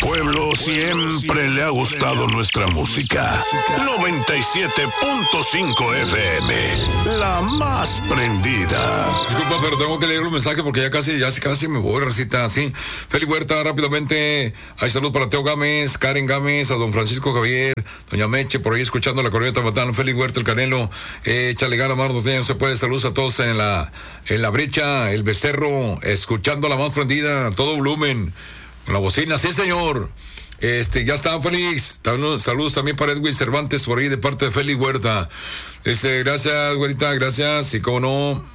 pueblo siempre le ha gustado nuestra música. 97.5 FM, la más prendida. Disculpa, pero tengo que leer los mensajes porque ya casi me voy, Racita, así. Félix Huerta, rápidamente. Hay salud para Teo Gámez, Karen Gámez, a don Francisco Javier, doña Meche, por ahí escuchando la corriente Matán, Félix Huerta, el Canelo, échale gana, mano, no se puede. Saludos a todos en la brecha, el becerro, escuchando la más prendida, a todo volumen, con la bocina, sí señor. Ya está Félix. Saludos también para Edwin Cervantes por ahí de parte de Félix Huerta. Gracias, güerita, gracias. Y cómo no,